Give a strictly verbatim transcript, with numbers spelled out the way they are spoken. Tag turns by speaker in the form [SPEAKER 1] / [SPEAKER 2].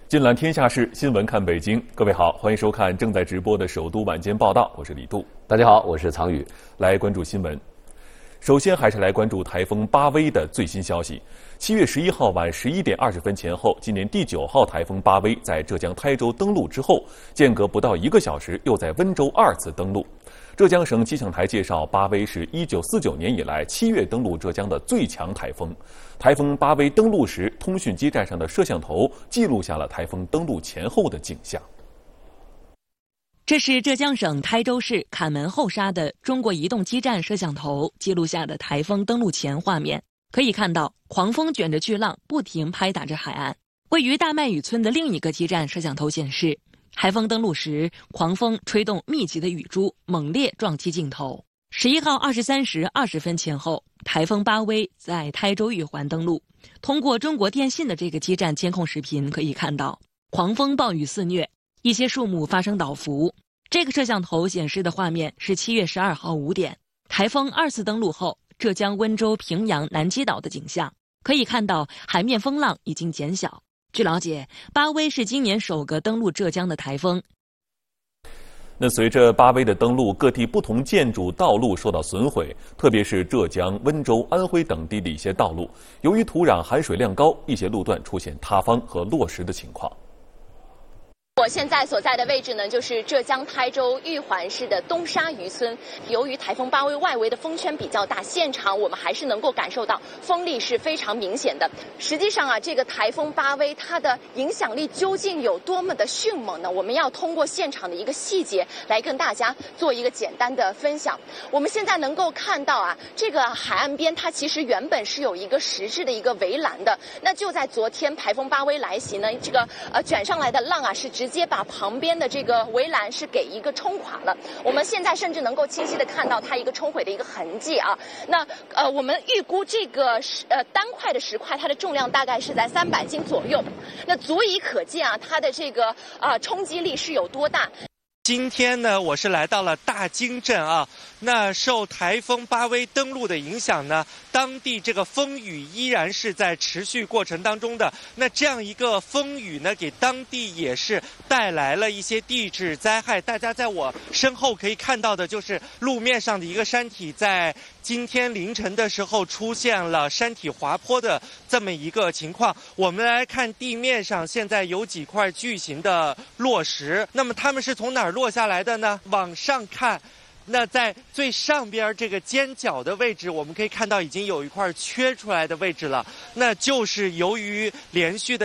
[SPEAKER 1] 尽览天下事，新闻看北京。各位好，欢迎收看正在直播的首都晚间报道，我是李杜。
[SPEAKER 2] 大家好，我是藏宇。
[SPEAKER 1] 来关注新闻。首先还是来关注台风巴威的最新消息。七月十一号晚十一点二十分前后，今年第九号台风巴威在浙江台州登陆之后，间隔不到一个小时，又在温州二次登陆。浙江省气象台介绍，巴威是一九四九年以来七月登陆浙江的最强台风。台风巴威登陆时，通讯基站上的摄像头记录下了台风登陆前后的景象。
[SPEAKER 3] 这是浙江省台州市坎门后沙的中国移动基站摄像头记录下的台风登陆前画面。可以看到，狂风卷着巨浪不停拍打着海岸。位于大麦屿村的另一个基站摄像头显示，台风登陆时，狂风吹动密集的雨珠，猛烈撞击镜头。十一号二十三时二十分前后，台风巴威在台州玉环登陆。通过中国电信的这个基站监控视频可以看到，狂风暴雨肆虐，一些树木发生倒伏。这个摄像头显示的画面是七月十二号五点，台风二次登陆后，浙江温州、平阳、南基岛的景象。可以看到，海面风浪已经减小。据了解，巴威是今年首个登陆浙江的台风。
[SPEAKER 1] 那随着巴威的登陆，各地不同建筑、道路受到损毁，特别是浙江、温州、安徽等地的一些道路，由于土壤含水量高，一些路段出现塌方和落石的情况。
[SPEAKER 4] 我现在所在的位置呢，就是浙江台州玉环市的东沙渔村。由于台风巴威外围的风圈比较大，现场我们还是能够感受到风力是非常明显的。实际上啊，这个台风巴威它的影响力究竟有多么的迅猛呢？我们要通过现场的一个细节来跟大家做一个简单的分享。我们现在能够看到啊，这个海岸边它其实原本是有一个实质的一个围栏的。那就在昨天台风巴威来袭呢，这个呃卷上来的浪啊是直接直接把旁边的这个围栏是给一个冲垮了。我们现在甚至能够清晰的看到它一个冲毁的一个痕迹啊。那呃，我们预估这个呃单块的石块，它的重量大概是在三百斤左右，那足以可见啊，它的这个啊、呃、冲击力是有多大。
[SPEAKER 5] 今天呢，我是来到了大金镇啊。那受台风巴威登陆的影响呢，当地这个风雨依然是在持续过程当中的。那这样一个风雨呢，给当地也是带来了一些地质灾害。大家在我身后可以看到的就是路面上的一个山体，在今天凌晨的时候出现了山体滑坡的这么一个情况。我们来看地面上现在有几块巨型的落石，那么它们是从哪儿落下来的呢？往上看，那在最上边这个尖角的位置，我们可以看到已经有一块缺出来的位置了，那就是由于连续的